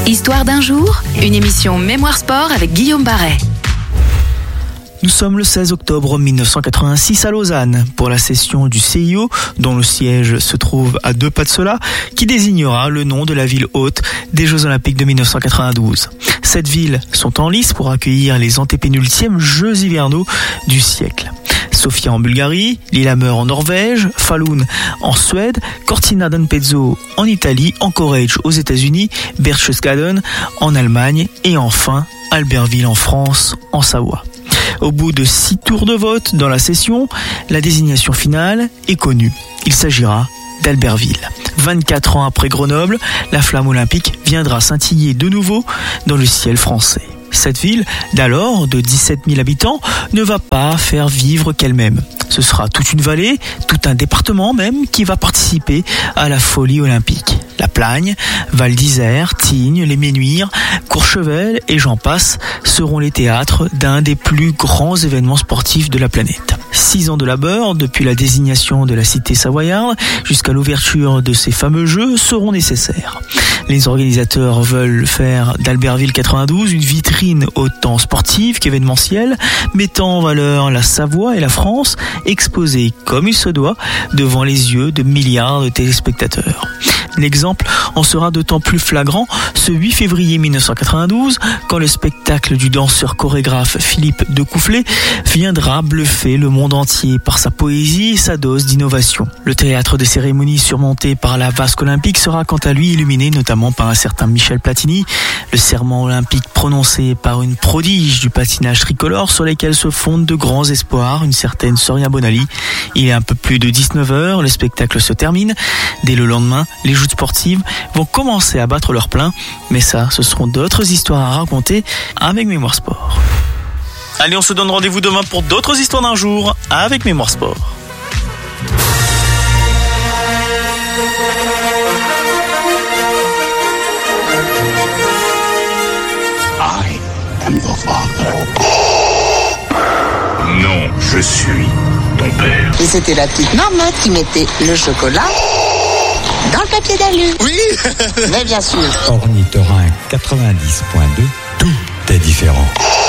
Histoire d'un jour, une émission Mémoire Sport avec Guillaume Barret. Nous sommes le 16 octobre 1986 à Lausanne pour la session du CIO, dont le siège se trouve à 2 pas de cela, qui désignera le nom de la ville hôte des Jeux Olympiques de 1992. 7 villes sont en lice pour accueillir les antépénultièmes Jeux hivernaux du siècle. Sofia en Bulgarie, Lillehammer en Norvège, Falun en Suède, Cortina d'Ampezzo en Italie, Anchorage aux États-Unis, Berchtesgaden en Allemagne et enfin Albertville en France, en Savoie. Au bout de 6 tours de vote dans la session, la désignation finale est connue. Il s'agira d'Albertville. 24 ans après Grenoble, la flamme olympique viendra scintiller de nouveau dans le ciel français. Cette ville, d'alors de 17 000 habitants, ne va pas faire vivre qu'elle-même. Ce sera toute une vallée, tout un département même, qui va participer à la folie olympique. La Plagne, Val d'Isère, Tignes, les Ménuires, Courchevel et j'en passe seront les théâtres d'un des plus grands événements sportifs de la planète. 6 ans de labeur, depuis la désignation de la cité savoyarde jusqu'à l'ouverture de ces fameux Jeux, seront nécessaires. Les organisateurs veulent faire d'Albertville 92 une vitrine autant sportive qu'événementielle, mettant en valeur la Savoie et la France, exposée comme il se doit devant les yeux de milliards de téléspectateurs. L'exemple en sera d'autant plus flagrant ce 8 février 1992, quand le spectacle du danseur chorégraphe Philippe Decoufflet viendra bluffer le monde entier par sa poésie et sa dose d'innovation. Le théâtre des cérémonies surmonté par la vasque olympique sera quant à lui illuminé notamment par un certain Michel Platini, le serment olympique prononcé par une prodige du patinage tricolore sur lesquels se fondent de grands espoirs, une certaine Soria Bonali. Il est un peu plus de 19h, le spectacle se termine. Dès le lendemain, les joutes sportives vont commencer à battre leur plein, mais ça, ce seront d'autres histoires à raconter avec Mémoire Sport. Allez, on se donne rendez-vous demain pour d'autres histoires d'un jour avec Mémoire Sport. I am your father. Non, je suis ton père. Et c'était la petite marmotte qui mettait le chocolat dans le papier d'alu. Oui. Mais bien sûr. Ornithorynque 90.2, tout est différent.